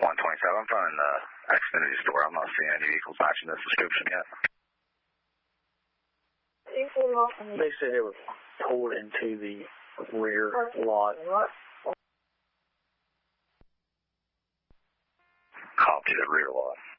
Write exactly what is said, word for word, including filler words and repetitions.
one twenty-seven, I'm finding the Xfinity store. I'm not seeing any vehicles matching this description yet. They said it was pulled into the rear lot. Copy the rear lot.